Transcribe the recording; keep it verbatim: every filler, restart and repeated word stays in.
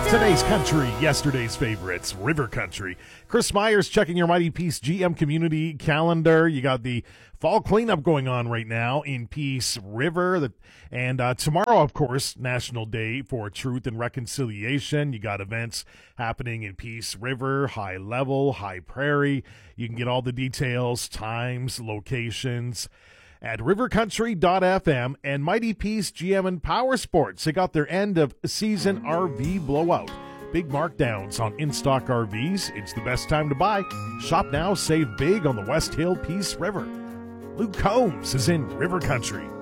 Today's country, yesterday's favorites, River Country. Chris Myers checking your Mighty Peace G M community calendar. You got the fall cleanup going on right now in Peace River. And uh, tomorrow, of course, National Day for Truth and Reconciliation. You got events happening in Peace River, High Level, High Prairie. You can get all the details, times, locations at river country dot f m. And Mighty Peace G M and Power Sports. They got their end of season R V blowout. Big markdowns on in-stock R Vs. It's the best time to buy. Shop now, save big on the West Hill Peace River. Luke Combs is in River Country.